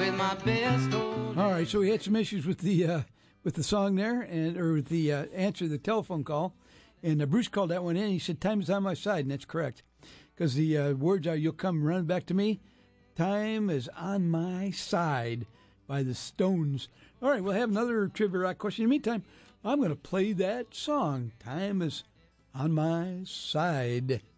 with my best old... All right, so we had some issues with the song there, or with the answer to the telephone call. And Bruce called that one in. He said, time is on my side, and that's correct. Because the words are, you'll come running back to me. Time is on my side by the Stones. All right, we'll have another Trivia Rock question. In the meantime, I'm going to play that song. Time is on my side.